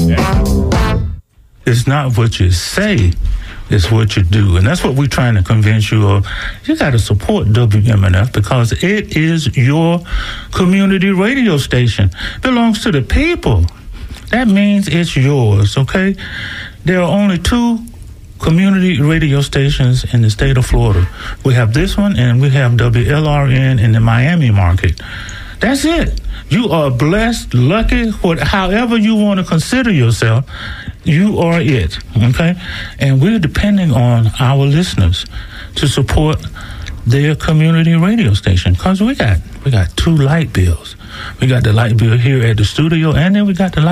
It's not what you say, it's what you do. And that's what we're trying to convince you of. You got to support WMNF because it is your community radio station. It belongs to the people. That means it's yours, okay? There are only 2 community radio stations in the state of Florida. We have this one and we have WLRN in the Miami market. That's it. You are blessed, lucky, however you want to consider yourself, you are it, okay? And we're depending on our listeners to support their community radio station because we got 2 light bills. We got the light bill here at the studio, and then we got the light